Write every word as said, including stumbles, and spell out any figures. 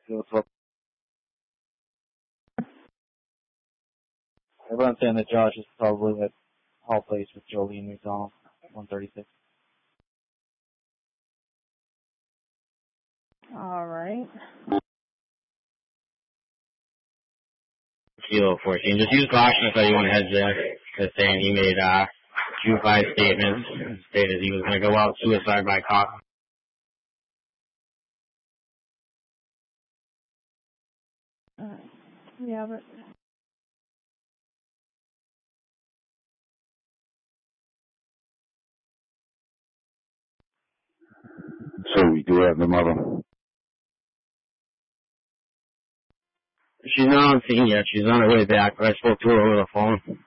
Everyone's saying that Josh is probably at Hall Place with Jolene McDonald, one thirty-six. All right. Kilo fourteen. Just use caution if anyone heads there. Just saying he made uh, two five statements. Stated he was going to go out suicide by cop. All right. We have it. So we do have the mother. She's not on scene yet. She's on her way back, but I spoke to her over the phone.